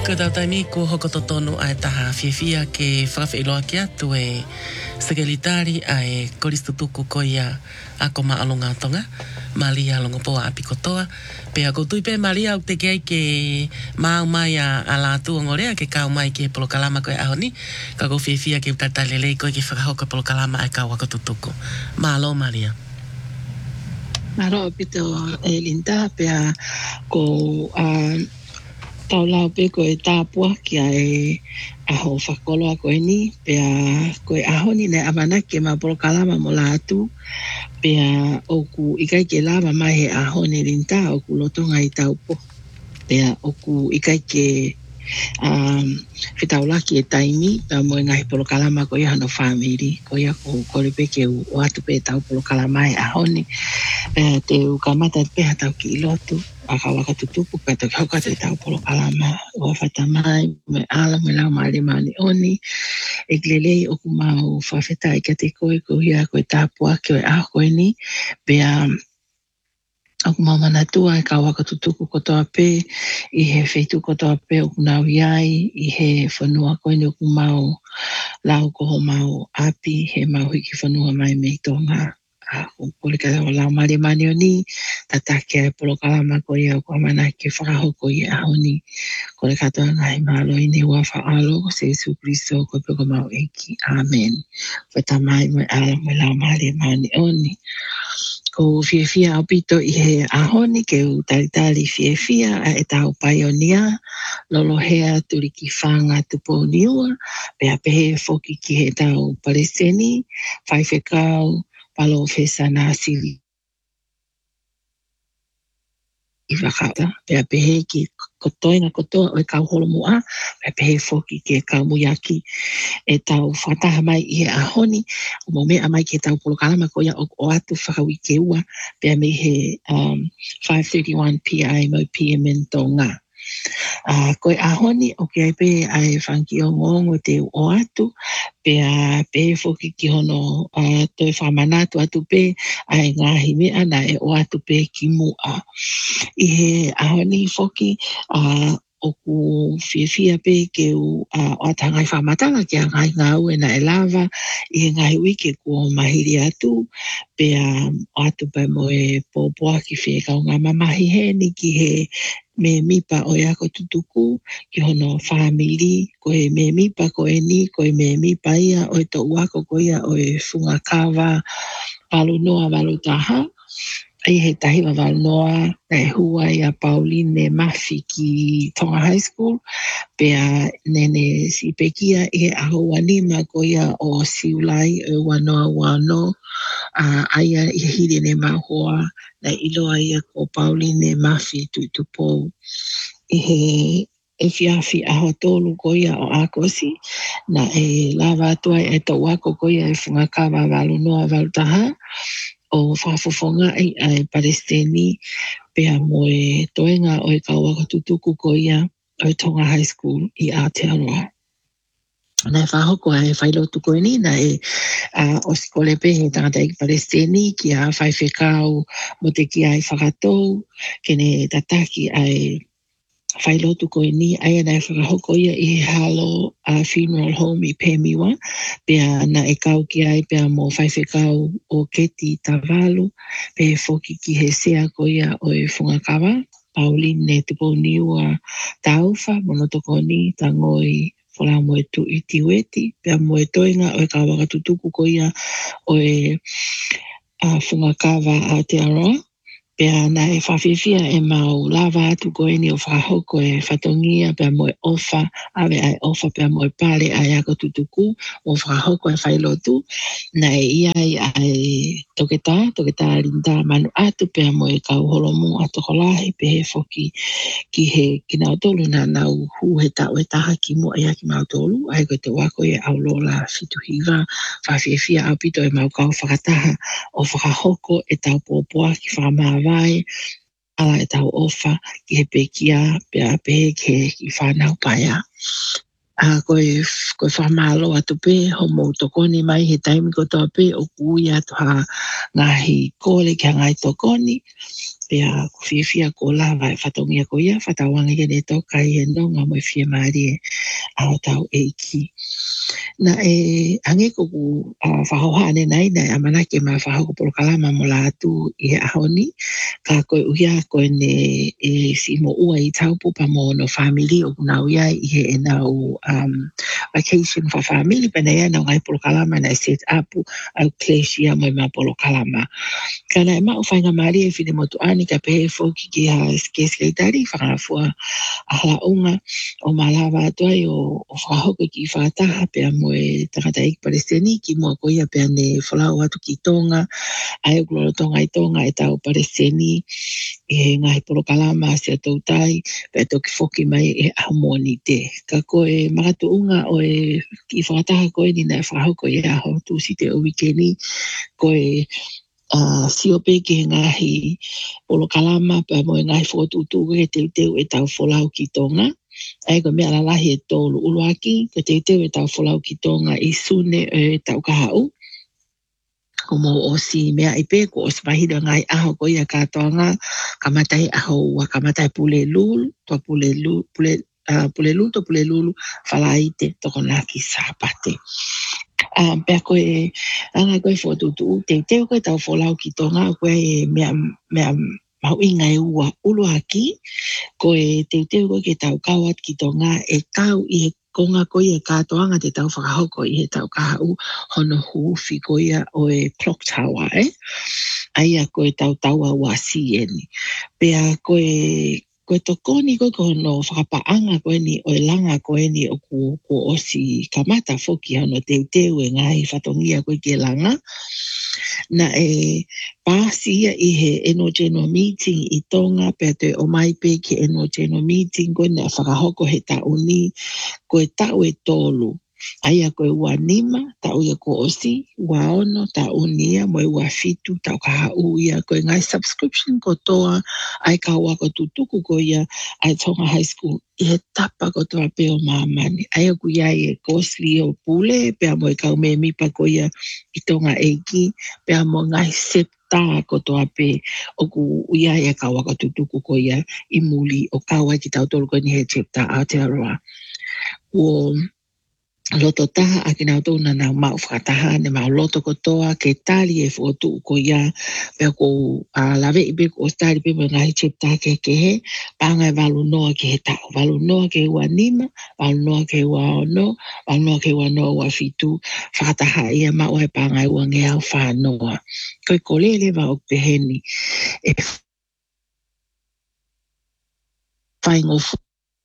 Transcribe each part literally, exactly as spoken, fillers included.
Ko tau taimi ko hoko totonu ai taha fiafia ke whakawhiloa ki atu e sekelitari ai koristutuku ko ia ako maalonga tonga malia longa poa api kotoa pe ako tui pe malia u te kei ke mau mai a ala tu ngorea ke kau mai ke polo kalama koe ahoni ka ko fiafia ke utatalele koe ke whakahoka polo kalama ai kau wako tutuku malo malia Maro pito e linda pe ko a tau lau pe ko e tāpua ki a e aho whakoloa koe ni pe a koe aho ni ne amana ke ma polo kalama mo la atu pe a oku ikai ke lava mai he aho ni linda oku lotonga i taupo pe a oku ikai ke um, whitaulaki e taimi pe mo ngai polo kalama ko ia no family ko ia ko kore pe ke o atu pe tau polo kalama e aho ni e te ukamata pe hatau ki lotu aka waka tutupu ka te hauka te tau polo kalama o whatamai me ala me lau maari mani oni e glelei o kumau whawheta i ka te koe ko hia koe tāpua ki o e aho koe ni pe a o kumau manatua e ka waka tutupu kotoa pe i he wheitu kotoa pe o kunau iai i he whanua koe ni o kumau lau koho mau api he mau hiki whanua mai mei tonga o kore ka o lau mari mani o ni tatake ai polo kalama ko ia o kamana ke whakahoko i aho ni kore katoa ngai malo i ne ua whaalo se Jesu Christo ko pe ko mau eki amen wheta mai mo ala mo lau mari mani o ni ko fia fia au pito i he aho ni ke u taritari fia fia a e tau paionia lolo hea turiki whanga tupo niua pe a pehe foki ki he tau palestini whaifekau palo fesa na sili i whakata pe a pehe ki kotoi na kotoa o e kau holo mua pe a pehe foki ki e kau muyaki e tau whataha mai i he ahoni o mo mea mai ki e tau polo kalama ko ia o, o atu whakawi ke ua pe a me he um, five thirty-one p m o p m in tonga Uh, koe ahoni o ke ai pe ai whanki o ngongo te o atu pe a pe foki ki hono uh, toi whamanatu atu pe ai ngahi mea na e o atu pe ki mua i he ahoni foki uh, o ku fia fia pe ke u uh, o ata ngai whamatanga ki a ngai ngau e na e lava i he ngai wike ku o mahiri atu pe a um, o atu pe mo e pōpoa ki fia kau ngā mamahi he ni ki he me mipa o ia ko tutuku ki hono family ko e me mipa ko e ni ko e me mipa ia o e to uako ko ia o e funga kawa palu noa walu taha ai he tahi wa walu noa na e hua ia Pauline Mafi ki Tonga High School pe a nene si pekia e aho wanima ko ia o siulai e wanoa wano a aia i hiri ne mahoa na iloa ia ko Pauline Mafi tu tu po i he e fiafi aho tolu ko ia o akosi na e lava atua e to wako ko ia e fungakawa walu noa walu taha o whafofonga ai ai Palestini pe a moe toenga o e kawaka tutuku ko ia o e Tonga High School i Aotearoa. Na e whahoko ai e whailotu koe ni na e uh, o skole pe he tangata i Palestini ki a whaiwhekau mo te ki ai whakatou ke ne tataki ai whailotu koe ni ai na e whakahoko ia i he halo a uh, funeral home i Pemiwa pe a na e kau ki ai pe a mo whaiwhekau o Keti Tavalu pe he foki ki he sea ko ia o e Fungakawa Pauline ne tupo niua taufa monotoko ni tangoi whala mo e tu i tiweti, pia mo e toinga o e kawaka tutuku ko ia o e uh, Fungakawa Aotearoa, pia na e whawhiwhia e mau lava atu ko e ni o whahoko e whatongia, pia mo e ofa, awe ai ofa, pia mo e pare ai ako tutuku, o whahoko e whailotu, na e iai ai toketa, toketa rinda manu atu, pia mo e kau holomu atokolahi, pe he foki ki he kina otolu na nau hu he tau e taha ki mua ia ki mautolu, ai koe te wako e au lola fituhiga, whawhiawhia au pito e mau kau whakataha o whakahoko e tau pōpoa ki whakamawai, ala e tau ofa ki he pekia, pia pe ki he ki whanau paia. a koe koe whamalo atu pe ho mo tokoni mai he taimi ko toa pe o kui atu ha ngahi kole ki ngai tokoni pea ko whiawhia ko lava e whatongia ko ia whatawangi ke ne toka i e nonga mo e whia maari e ao tau eiki. Na e ange ko ku uh, whahohane nei nei amanake ma whahoko polokalama mo la atu i he ahoni ka koe uia koe ne e si mo ua i taupu pa mo no family o kuna uia i he e nau um, vacation for family pa nei na ngai polokalama na set up au klesia mo i ma polokalama. Kana e ma o whainga maari e whine motu ani ka pehe fōki ki ha skeskeitari whangafua a hala unga o malawa atuai o, o whahoko ki whataha pia mo e tangata ik Palestini ki mua koia pia ne whalau atu ki Tonga ai o gloro Tonga i Tonga e tau Palestini e ngai polokalama se atau tai pia toki whoki mai e ahomoni te. Ka koe magatu unga o e ki whataha koe ni na whahoko e aho tu si te o wikeni koe Uh, sio pe ke ngahi polo kalama pa mo ngahi fotutu ke te te e tau folau ki Tonga ai ko me ala lahi e tolu uluaki ke te te e tau folau ki Tonga i sune e tau kahau como o si mea i pe ko o spahida ngai aho ko ia katoanga kamatai aho wa kamatai pule lulu to pule lulu pule uh, pule lulu to pule lulu falaite to konaki sapate. Um, pea koe, anga koe whotutu, te teo koe tau wholau ki Tonga, koe mea, mea mau inga e ua ulu aki, koe te teo koe ke tau kawat ki Tonga, e tau i he konga koe e katoanga te tau whakahoko i he tau kahau, hono huufi koe o e clock tower, eh? Aia koe tau taua wasi eni. Pea koe, koe tokoni koe koe no whakapaanga koe ni o e langa koe ni o ku, ku osi kamata foki hano te teo e ngai whatongia koe ke langa. Na e pāsi ia i he eno general meeting i Tonga pia te o mai pe ki eno general meeting koe na whakahoko he tauni koe tau e tolu. Aia koe ua nima, tau ia ko osi, ua ono, tau unia, moe ua fitu, tau kaha uia, koe ngai subscription ko toa, ai ka wako tutuku ko ia, ai Tonga High School, i he tapa ko toa peo mamani. Aia ku iai e kosli o pule, pea moe kau me mipa ko ia i Tonga Eiki, pea mo ngai septa ko toa pe, o ku iai e ka wako tutuku ko ia, i muli o kawa ki tau tolu ko ni he septa Aotearoa. Uo, loto taha a ki nau tōna nau mau whakataha ne mau loto kotoa ke tali e whotu ko ia pia ko uh, lawe i pe ko tali pe mo ngahi chepta ke ke he panga e walu noa ke he tau walu noa ke ua nima walu noa ke ua ono walu noa ke ua noa ua fitu whakataha ia mau e panga e ua ngeau whanoa koe kolele wa o peheni e whaingofu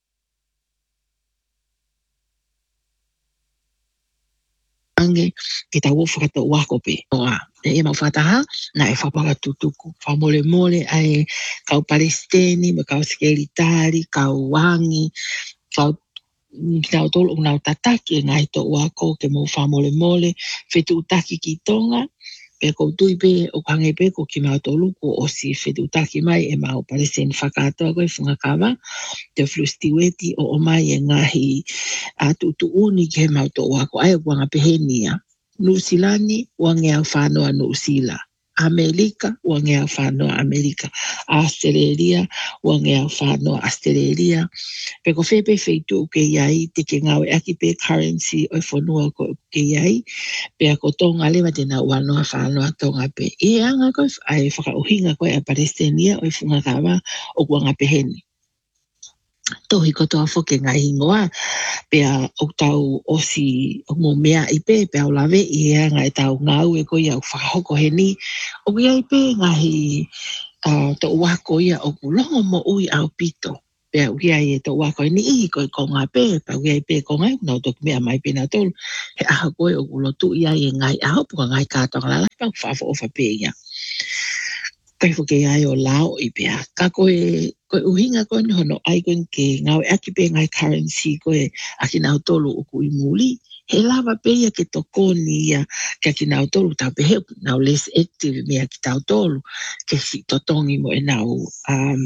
ange ki ta wofu kata wako pe oa e e mau whataha na e whapaka tutuku whamole mole ai kau Palestini me kau Skelitari kau Wangi kau kau tolu unau tataki e ngai to wako ke mo whamole mole whetu utaki ki Tonga pe ko tui pe o kange pe ko ki mau tolu ko o si whetu utaki mai e mau Palestini whakatoa koe whungakawa te flustiweti o o mai e ngahi a tutu uni ke mau to wako ai o wanga pehenia Nusilani wange au whanoa Nusila Amerika wange au whanoa Amerika Australia wange au whanoa Australia pe ko whepe wheitu ke iai te ke ngau e aki pe currency o whanua ko ke iai pe a ko tonga lewa te na wanoa whanoa tonga pe e anga ko ai whakauhinga ko e a Palestinian o whunga kawa o wanga peheni tohi ko toa whoke ngai hingoa pea o tau osi o mo mea i pe pea o lawe i ea ngai tau ngau e ko ia o whakahoko he ni o ia i pe ngahi uh, to wako ia o kulongo mo ui au pito pea o ia i to wako e ni ihi ko i konga pe pea o ia i pe konga i nau toki mea mai pe na tolu he aha koe o kulotu ia i ngai aho puka ngai kātonga lala pea o whafo o whape ia kai fo ke ai o lao i pea ka koe koe uhinga koe ni hono ai koe ke ngau e aki pe ngai currency koe aki nau tolu o kui muli he lava pe ia ke tokoni ia ke aki nau tolu tau pe heu nau less active mea ki tau tolu ke si totongi mo e nau um,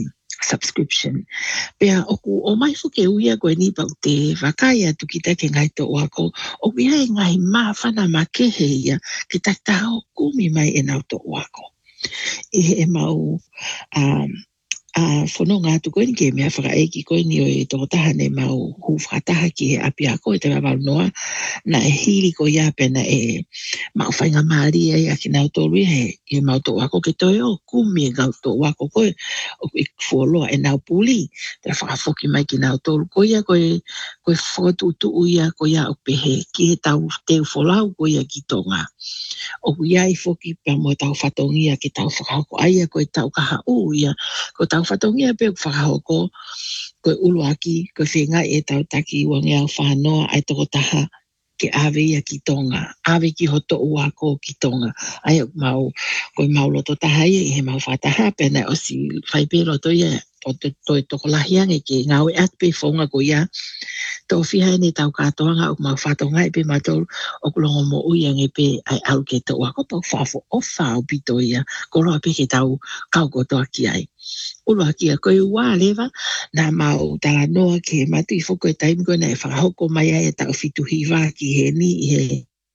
subscription. Pea oku o mai fuke uia koe ni pau te wakai atu ki take ngai to wako. O wia e ngai maa whana ma kehe ia ki take taho kumi mai e nau to wako. I he e mau um, a whanonga atu koe ni ke mea whaka eiki koe ni o e toko taha ne mau hu whakataha ki he api ako e te wawau noa na e hili ko ia pena e mau whainga maari e a ki nau tolu he e mau to wako ke toi o kumi e ngau to wako koe o i fuoloa e nau puli te whakafoki mai ki nau tolu ko ia koe koe whakatutu ia ko ia o pehe ki he tau teu wholau ko ia ki tonga o ia i foki pa mo tau whatongia ki tau whakahoko aia koe tau kaha u ia ko tau whatongia pe whakahoko koe ulu aki koe whenga e tau taki wangi au whanoa ai toko taha ke ave ia ki tonga ave ki hoto ua ko ki tonga ai mau koe mau loto taha ia i he mau whataha pena o si whaipe loto ia o te toi toko lahiange ke ngau e atpe whaunga ko ia tō whiha ne tau kātoanga o mau whatonga e pe matolu o kulongo mo uiange pe ai au ke tō wako pau whafo o whao pito ia ko roa pe ke tau kau kotoa ki ai ulo aki a koe ua lewa na mau tala noa ke matu i whoko e taimi koe na e whakahoko mai ai e tau fitu hiwa ki he ni i he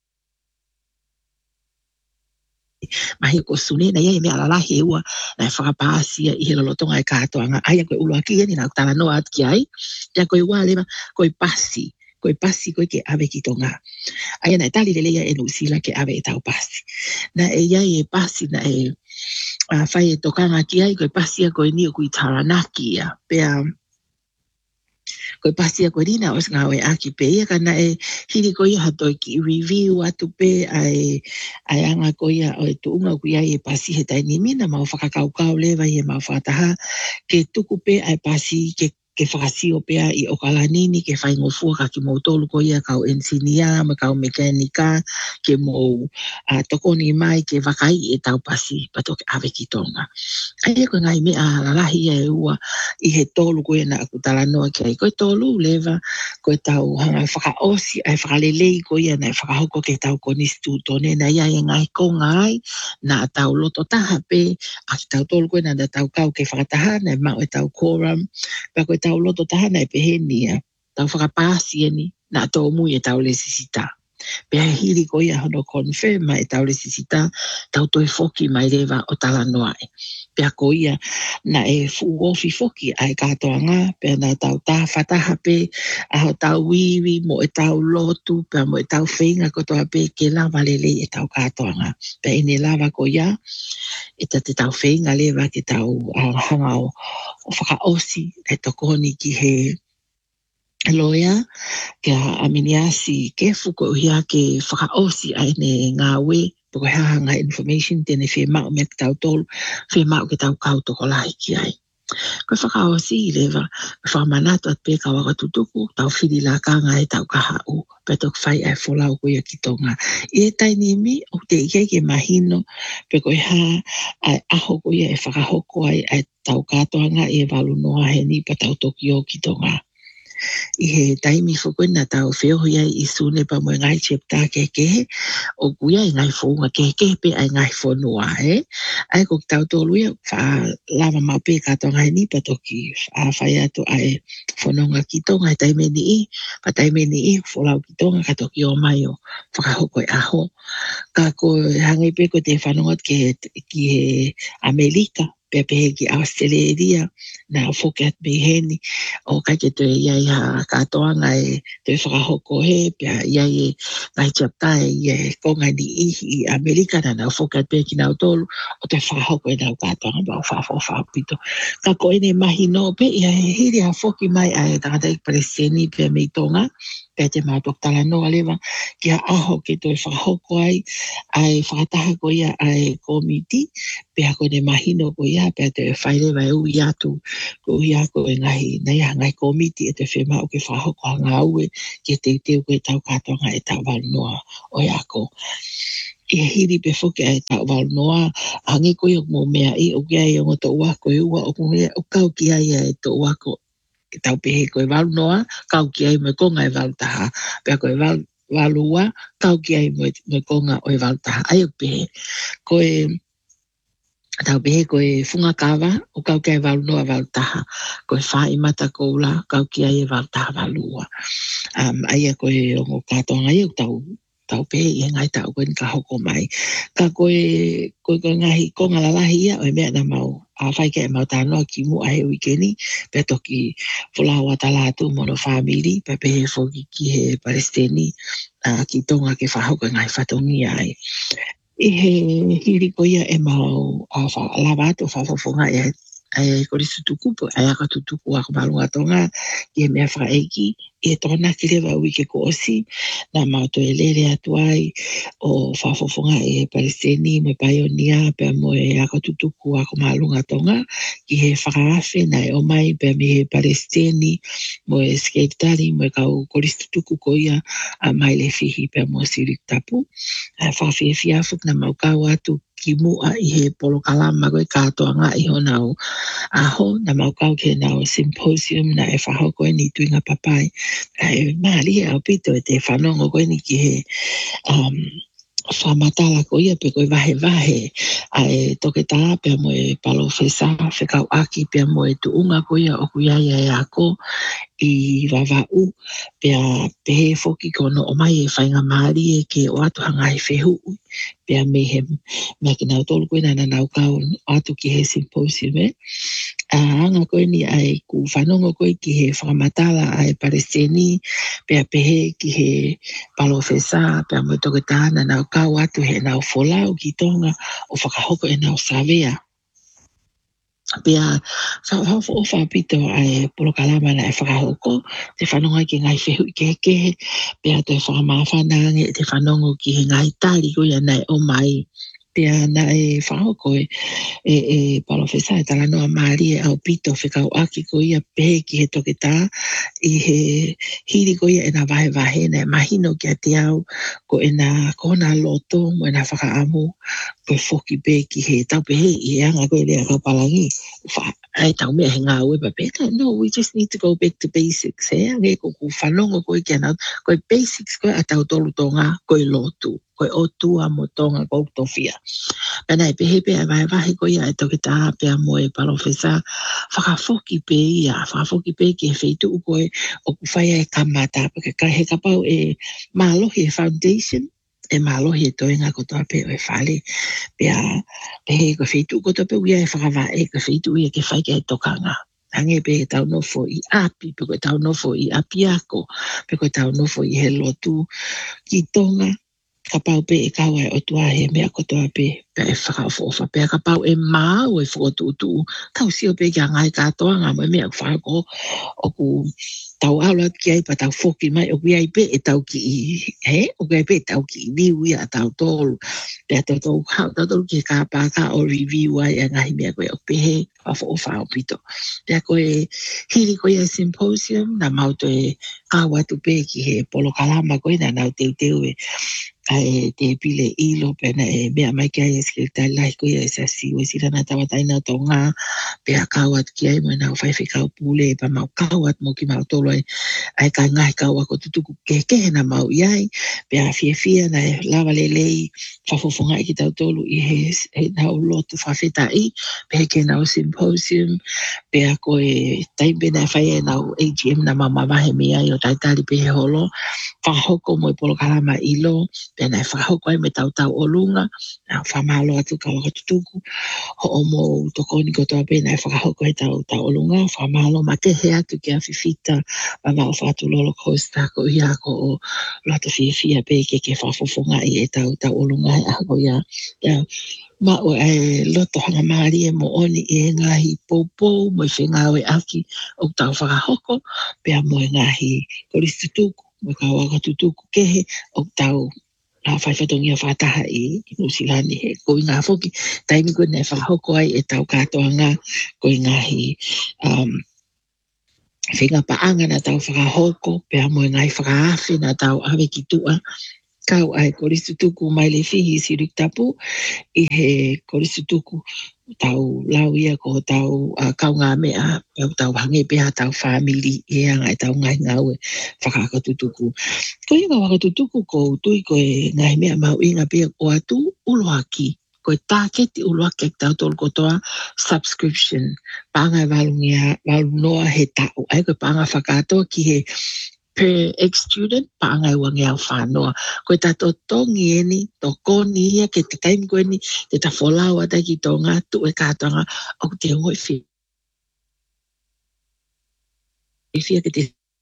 mahi ko sune na ia e mea lalahi e ua na e whakapaasia i he lolotonga e kātoanga ai a koe ulo aki e ni na tala noa at ki ai ia koe ua lewa koe pasi koe pasi koe ke ave ki tonga ai na e tali lelea e nusila ke ave e tau pasi na e iai e pasi na e a whai e tokanga ki ai koe pasia koe ni o kui taranaki ia pea koe pasia koe rina os ngā oe aki pe ia kana e hiri koe ia hatoi ki review atu pe ai ai anga koe ia o e tuunga koe ia e pasi he taini mina mau whakakaukau lewa i e mau whataha ke tuku pe ai pasi ke ke whakasio pea i okalanini ke whaingofua ka ki mou tolu ko ia kau ensinia ma kau mekanika ke mou uh, tokoni mai ke wakai e tau pasi pato ke ave ki tonga. Ai ko ngai me a lalahi e ua i he tolu ko ia na aku talanoa ke ai koe tolu lewa koe tau hanga whakaosi ai whakalelei ko ia na whakahoko ke tau konistu tone na ia e ngai ko ngai na tau loto taha pe a ki tau tolu ko ia na tau kau ke whakataha na mau e tau koram pa koe tau loto tahana e pehe nia, tau whakapāsia ni, na tō mui e tau le sisita. Pea hiri ko ia hono confirm e tau le sisita, tau toi foki mai rewa o tala noae. Pea ko ia na e fuofi foki ai katoa ngā, pea na tau tā whataha pe, aho tau wiwi mo e tau lotu, pea mo e tau whenga kotoa pe ke lava lele e tau katoa ngā. Pea ine lava ko ia, e ta te tau whenga lewa ke tau uh, hanga o, o whakaosi e tokoni ki he loia ke aminiasi ke fuko hia ke whakaosi ai ne ngā we poko hanga information tene whi mau me tau tolu whi mau ke tau kau toko lahi ki ai. Koe whakaosi i lewa, whamanatu at pe ka waka tutuku, tau whiri la kanga e tau kaha u, pe tok whai ai wholau koe ki tonga. I e taini mi, o te ike ke mahino, pe koe ha ai aho koe e whakahoko ai ai tau katoanga e walu noa he ni pa tau toki o ki tonga. I he taimi whukoi na tau wheohi ai i sune pa mo ngai chepta ke kehe, o kuia i ngai whunga ke kehe pe ai ngai whonua e. Ai ko tau tolu ia wha lava mau pe katonga he ni pa toki a whai atu ai whanonga ki tonga e taime ni i, pa taime ni i wholau ki tonga ka toki o mai o whakahoko e aho. Ka ko hangi pe ko te whanongat ke ki he Amerika, pe pehe ki Australia na whokat me heni o kai ke te iai ha katoanga e te whakahoko he pia iai e ngai chaptai e konga ni ihi i Amerika na na whokat pe ki nau tolu o te whakahoko e nau katoanga ba o whafo whapito. Ka ko ene mahi no pe ia he hiri a whoki mai a e tangata i preseni pe me tonga pe te mātok tala noa lewa ki a aho ke toi whakahoko ai ai whakataha ko ia ai komiti pe a ko ne mahino ko ia pe te whairewa e ui atu ko ia ko e ngahi nei a ngai komiti e te whema o ke whahoko hanga ue ke te teo koe tau katonga e tau walnoa o iako. E hiri pe whoke e tau walnoa hangi koe o mo mea i o kia i o ngoto uako e ua o kumea o kau ki ai e to uako ke tau pehe koe walnoa kau ki ai me konga e waltaha pe koe wal walua kau ki ai me konga o e waltaha ai o pehe koe Tau behe koe funga kawa, o kau kia e walu noa walu taha. Koe whae mata koula, kau kia e walu taha walua. Um, aia koe ongo kātonga iau tau, tau behe i ngai tau koe ni ka hoko mai. Ka koe, koe koe ngahi konga lalahi ia, o e mea na mau, a whai kia e mau tānoa ki mua he wikeni, pe toki fulawa talatu mono family, pe behe foki ki he Palestini, uh, ki tonga ke whahoka ngai whatongi ai. I he hiri ko ia e mau a wha lawa atu whafofonga e e korisu tukupo e aka tutuku ako malunga tonga i e mea wha eiki i e tona ki lewa wike ko osi na mau to e lere atu ai o whafofonga e Palestini me Paionia pe mo e aka tutuku ako malunga tonga ki he whakaafe na e o mai pe me he Palestini mo e skeitari mo e kau korisu tuku ko ia a mai le fihi pe mo sirik tapu a whawhiawhia fuk na mau kau atu ki mua i he polo kalama koe katoa ngā iho nau aho na mau kau ke nau symposium na e whaho koe ni tuinga papai e maali e au pito e te whanongo koe ni ki he um, whamatala ko ia pe koe vahe vahe a e toke tā pia mo e palo whesa whekau aki pia mo e tuunga ko ia o kuiaia e ako i wawau pia pehe foki kono o mai e whainga maari e ke o atu hanga he whehu pia me he mea ki nau tolu koe nana nau kau atu ki he symposium e a anga koe ni ai ku whanongo koe ki he whakamatala ai Palestini pia pehe ki he palo whesa pia mo toke tāna nau kau atu he nau wholau ki tonga o whakahoko e nau savea pia whakahoko o whapito ai polo kalama na e whakahoko te whanonga ki ngai whehu i kehe pia te whakamawhanange te whanongo ki he ngai tari koe nei o mai pia na e whahoko e e, e palofesa e tala noa maari e au pito whekau aki ko ia pehe ki he toke tā i he hiri ko ia e na vahe vahe na mahino ki a te au ko e na kona loto mo e na whakaamu ko e whoki pe ki he tau pehe i anga ko e lea kau palangi wha ai tau mea he ngā uepa peta no we just need to go back to basics he ange ko ku whanongo ko i kia nau ko e basics ko e a tau tolu tonga ko e lotu ko e otua mo tonga ko tofia pena e pehe pe a vai vahe ko ia e toke tā pea mo e palofesa whakafoki pe ia whakafoki pe ki he wheitu ko e o ku whaia e kamata pake ka he kapau e mālohi e foundation e mālohi e toenga ko toa pe o e whale pea pehe ko wheitu ko toa pe uia e whakava e ko wheitu uia ke whaika e tokanga ange pe tau nofo i api pe ko tau nofo i api ako pe ko tau nofo i he lotu ki tonga ka pau pe e kawa e o tua he mea kotoa pe pe e whakaofofa pe ka pau e mau e whakotutu tau sio pe kia ngai katoa ngā mo e mea whako o ku tau aula ki ai pa tau whoki mai o ki ai pe e tau ki i he o ki ai pe e tau ki i viu ia tau tolu pe a tau tau hau tau tolu ki ka pa ka o review ai e ngahi mea koe o pe he whafofa o pito pe a koe hiri koe a symposium na mau to e kawa tu pe ki he polo kalama koe na nau teu teu e ai te pile ilo pena e mea mai kia e skirtai lai ko ia e sa siwe sira na tawa taina tonga pe a kawat kia e mo na whai whikau pule e pa mau kawat mo ki mau tolo ai ai ka ngai kawa ko tutuku keke na mau iai pe a fia fia na e lawa le lei whafofonga i ki tau tolu i he, he nau lotu whawheta i pe he ke nau symposium pe a ko e taimbe na whai e nau A G M na mama wahe mea i o taitari pe he holo whahoko mo i polo kalama ilo pena e whakahoko ai me tau tau o lunga, na whamalo atu ka wakatutuku, ho o mo tokoni kotoa pena e whakahoko ai tau tau o lunga, whamalo ma te he atu ki a whiwhita, ma mau whatu lolo kosta ko ia ko o loto whiwhia pe ke ke whafofonga i e tau tau o lunga e ako ia. Ma o e loto hanga maari e mo oni e ngahi poupou mo i whengau e aki o tau whakahoko, pea mo e ngahi koristutuku, mo ka wakatutuku kehe o tau a whaiwhatongia whataha i Nusilani he ko i ngā whoki taimi koe nei whahoko ai e tau katoa ngā ko i ngahi um, whenga paanga na tau whakahoko pea mo i ngai whakaafe na tau awe ki tua kau ai koristutuku mai le whihi sirik tapu i he koristutuku tau lau ia ko tau uh, kau ngā mea au tau hange pea tau family e anga e tau ngai ngau e whakakatutuku. Ko i ngā wakatutuku ko tui ko e ngai mea mau inga pea o atu uloaki koe tāketi ulua ke tau tolu kotoa subscription. Panga walungia, walunoa he tau. Ai koe panga whakatoa ki he per ex-student, panga wangi au whanoa. Koe tato tongi eni, to koni ia ke te taimi koe ni, te ta wholau atai ki tō ngātu e kātoanga, o te ngoi whi. Whia ke te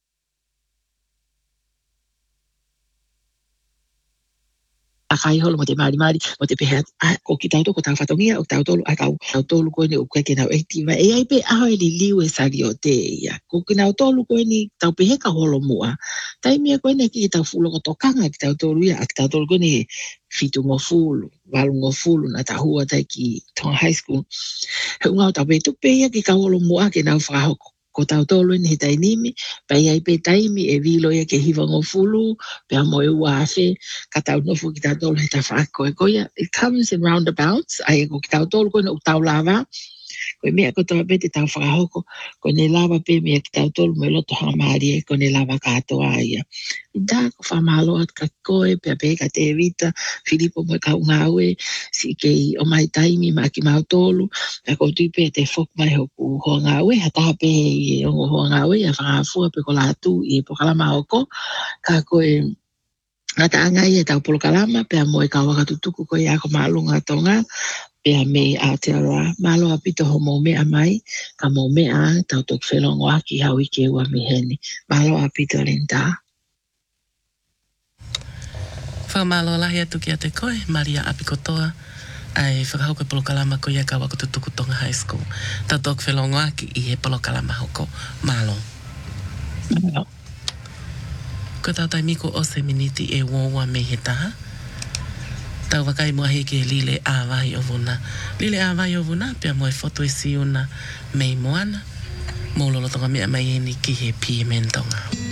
akai holo mo te mari mari mo te pehe o ki tau toko tau whatongia o tau tolu a tau tau tolu koe ni o koe ke nau eighty-wa e ai pe aho e li liu e sari o te ia ko ki nau tolu koe ni tau pehe ka holo mua tai mea koe ni ki tau fulo ko tokanga ki tau tolu ia a ki tau tolu koe ni fitu ngo fulu walu ngo fulu na tahua tai ki Tonga High School he unga o tau pe tupe ia ki ka holo mua ke nau whakahoko ko tau tolu ni he tainimi, pai ai pe taimi e vilo ia ke hiwa ngō fulu, pe amo e ua afe, ka tau nofu ki tau tolu he ta whako e koia. It comes in roundabouts, ai ko ki tau tolu koe na u tau lava, koe mea ko tau pe te tau whakahoko, ko ne lava pe mea ki tau tolu me loto hamari e ko ne lava katoa ia. Ida ko whamalo at ka koe, pe a pe ka te evita, Filipo mo ka ungawe, si kei o mai taimi ma ki mau tolu, a ko tuipe te fok mai hoku ho ngawe, hata pe e ongo ho ngawe, a whangafua pe ko latu i pokalama hoko, ka koe ngata angai e tau polokalama, pe a moe ka wakatutuku koe ako maalunga tonga, pe a mei Aotearoa, malo a pito ho mo mea mai, ka mo mea tau tok whelongo aki hau i ke ua miheni, malo a pito linda. Whamalo lahi atu ki a te koe, Maria Apikotoa, ai whakahauka polokalama ko ia ka Wakatutuku Tonga High School. Tau tok whelongo aki i he polokalama hoko. Malo. Malo. Ko tau tai miko o se miniti e wowa me he taha. Tau wakai mua heke lile āwai o vuna. Lile āwai o vuna, pia moe foto e siuna mei moana. Mōlolo tonga mea mai eni ki he pie mentonga.